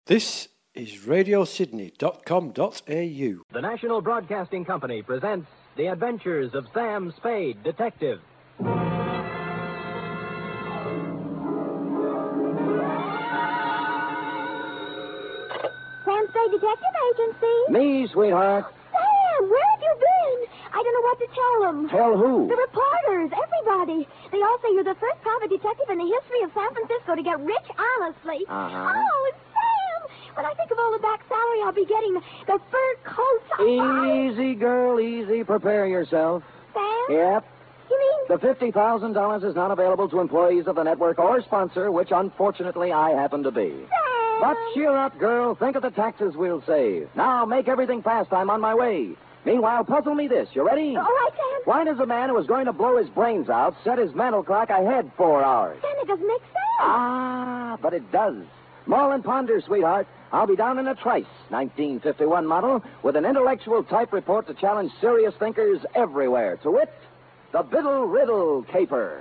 This is radiosydney.com.au. The National Broadcasting Company presents The Adventures of Sam Spade, Detective. Sam Spade Detective Agency. Me, sweetheart. Sam, where have you been? I don't know what to tell them. Tell who? The reporters, everybody. They all say you're the first private detective in the history of San Francisco to get rich honestly. Uh-huh. Oh, Sam! When I think of all the back salary I'll be getting, the fur coats... Easy, girl, easy. Prepare yourself. Sam? Yep. You mean... The $50,000 is not available to employees of the network or sponsor, which unfortunately I happen to be. Sam! But cheer up, girl. Think of the taxes we'll save. Now, make everything fast. I'm on my way. Meanwhile, puzzle me this. You ready? All right, Sam. Why does a man who is going to blow his brains out set his mental clock ahead 4 hours? Sam, it doesn't make sense. Ah, but it does. Mull and ponder, sweetheart. I'll be down in a trice, 1951 model, with an intellectual type report to challenge serious thinkers everywhere. To wit, the Biddle Riddle Caper.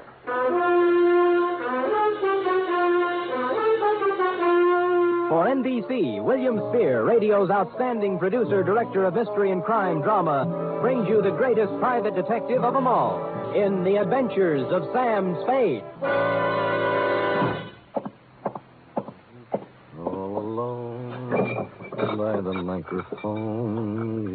For NBC, William Spear, radio's outstanding producer, director of mystery and crime drama, brings you the greatest private detective of them all in The Adventures of Sam Spade. All alone by the microphone.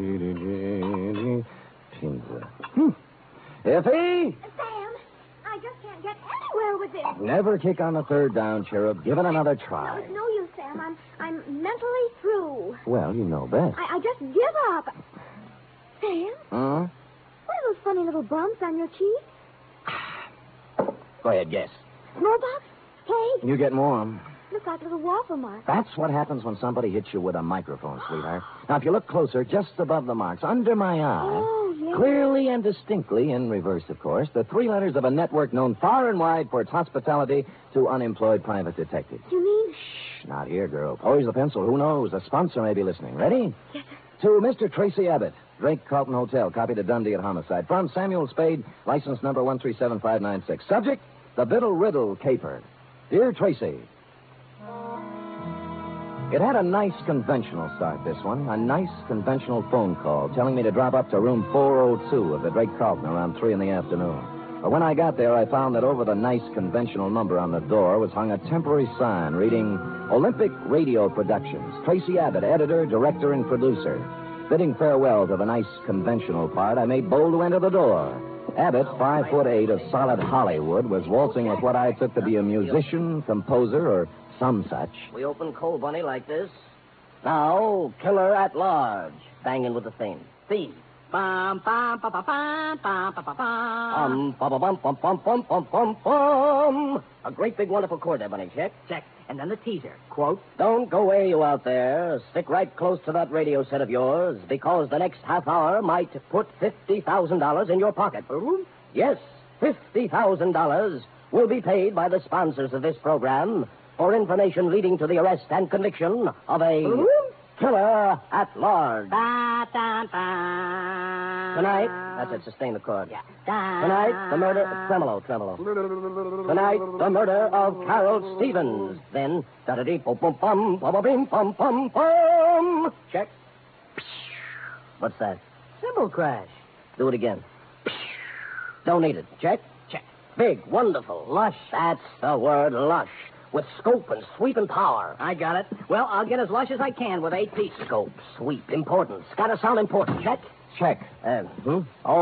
Pizza. Iffy? Sam, I just can't get anywhere with this. Never kick on the third down, Cherub. Give it another No, try. it's no use, Sam. I'm mentally through. Well, you know best. I just give up. Sam, Huh? what are those funny little bumps on your cheek? Go ahead, guess. Smallpox? Hey, You get more. look like little waffle marks. That's what happens when somebody hits you with a microphone, sweetheart. Now, if you look closer, just above the marks, under my eye, Oh, yeah. clearly and distinctly, in reverse, of course, the 3 letters of a network known far and wide for its hospitality to unemployed private detectives. You mean? Shh, not here, girl. Poise the pencil. Who knows? A sponsor may be listening. Ready? Yes, sir. To Mr. Tracy Abbott, Drake Carlton Hotel, copy to Dundee at Homicide. From Samuel Spade, license number 137596. Subject, the Biddle Riddle Caper. Dear Tracy, it had a nice conventional start, this one. A nice conventional phone call telling me to drop up to room 402 of the Drake Carlton around 3 in the afternoon. But when I got there, I found that over the nice conventional number on the door was hung a temporary sign reading Olympic Radio Productions. Tracy Abbott, editor, director, and producer. Bidding farewell to the nice conventional part, I made bold to enter the door. Abbott, 5'8" of solid Hollywood, was waltzing with what I took to be a musician, composer, or some such. We open Coal Bunny like this. Now, Killer at Large. Banging with the theme. Theme. Bum, bum, bum, bum, bum, bum, bum, bum, bum. Bum, bum, bum, bum, bum, bum, bum, bum. A great big wonderful chord there, Bunny. Check. Check. And then the teaser. Quote. Don't go away, you out there. Stick right close to that radio set of yours, because the next half hour might put $50,000 in your pocket. Yes, $50,000 will be paid by the sponsors of this program for information leading to the arrest and conviction of a killer at large. Tonight, that's it, sustain the chord. Yeah. Tonight, the murder, tremolo. Tonight, the murder of Carol Stevens. Then, da-da-dee, bum-bum-bum-bum-bum-bum. Check. What's that? Cymbal crash. Do it again. Don't need it. Check. Check. Big, wonderful, lush. That's the word, lush. With scope and sweep and power. I got it. Well, I'll get as lush as I can with 8 pieces. Scope, sweep, importance. Gotta sound important. Check? Check. Oh,